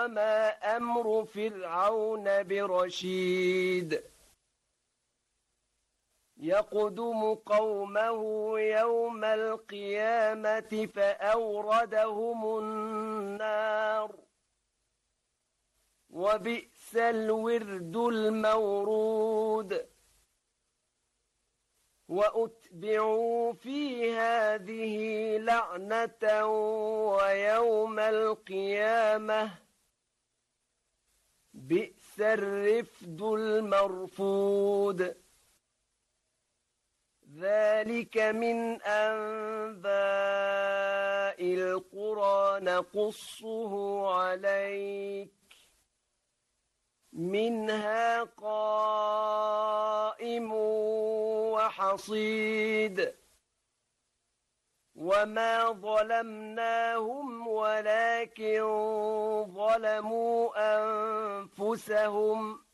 وما أمر فرعون برشيد يقدم قومه يوم القيامة فأوردهم النار وبئس الورد المورود وأتبعوا في هذه لعنة ويوم القيامة بئس الرفد المرفود ذلك من أنباء القرى نقصه عليك منها قائم وحصيد وما ظلمناهم ولكن ظلموا أنفسهم